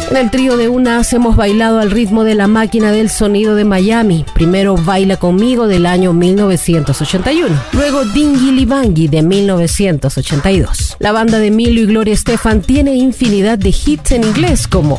En el trío de Unas hemos bailado al ritmo de La Máquina del Sonido de Miami. Primero Baila Conmigo del año 1981. Luego Dingili Bangui de 1982. La banda de Emilio y Gloria Estefan tiene infinidad de hits en inglés como